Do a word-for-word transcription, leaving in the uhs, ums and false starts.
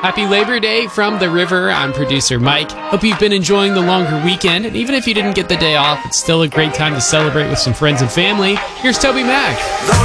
Happy Labor Day from the river. I'm producer Mike. Hope you've been enjoying the longer weekend. And even if you didn't get the day off, it's still a great time to celebrate with some friends and family. Here's Toby Mac.